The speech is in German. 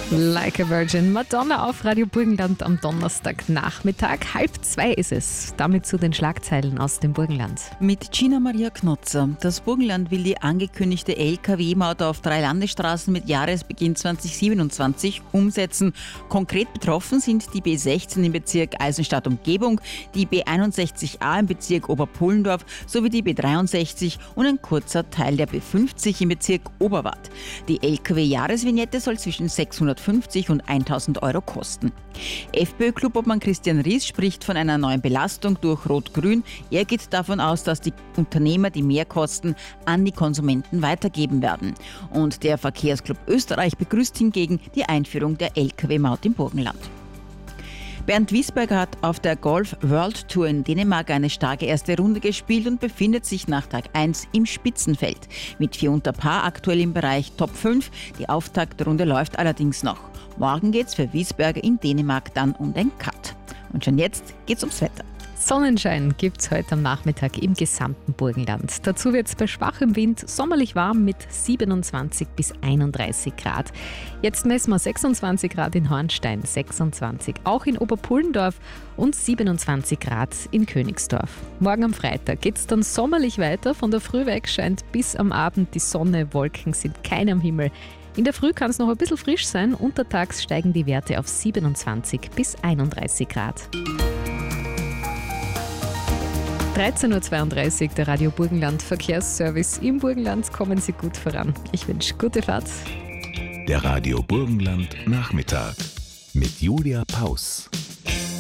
Like a Virgin, Madonna auf Radio Burgenland am Donnerstagnachmittag. 1:30 ist es. Damit zu den Schlagzeilen aus dem Burgenland. Mit Gina Maria Knotzer. Das Burgenland will die angekündigte LKW-Maut auf 3 Landesstraßen mit Jahresbeginn 2027 umsetzen. Konkret betroffen sind die B16 im Bezirk Eisenstadt-Umgebung, die B61A im Bezirk Oberpullendorf sowie die B63 und ein kurzer Teil der B50 im Bezirk Oberwart. Die LKW-Jahresvignette soll zwischen 650 und 1.000 Euro kosten. FPÖ-Clubobmann Christian Ries spricht von einer neuen Belastung durch Rot-Grün. Er geht davon aus, dass die Unternehmer die Mehrkosten an die Konsumenten weitergeben werden. Und der Verkehrsclub Österreich begrüßt hingegen die Einführung der Lkw-Maut im Burgenland. Bernd Wiesberger hat auf der Golf World Tour in Dänemark eine starke erste Runde gespielt und befindet sich nach Tag 1 im Spitzenfeld. Mit 4 unter Paar aktuell im Bereich Top 5. Die Auftaktrunde läuft allerdings noch. Morgen geht's für Wiesberger in Dänemark dann um den Cut. Und schon jetzt geht's ums Wetter. Sonnenschein gibt es heute am Nachmittag im gesamten Burgenland. Dazu wird es bei schwachem Wind sommerlich warm mit 27 bis 31 Grad. Jetzt messen wir 26 Grad in Hornstein, 26 auch in Oberpullendorf und 27 Grad in Königsdorf. Morgen am Freitag geht es dann sommerlich weiter. Von der Früh weg scheint bis am Abend die Sonne, Wolken sind keine am Himmel. In der Früh kann es noch ein bisschen frisch sein. Untertags steigen die Werte auf 27 bis 31 Grad. 13.32 Uhr, der Radio Burgenland Verkehrsservice. Im Burgenland kommen Sie gut voran. Ich wünsche gute Fahrt. Der Radio Burgenland Nachmittag mit Julia Paus.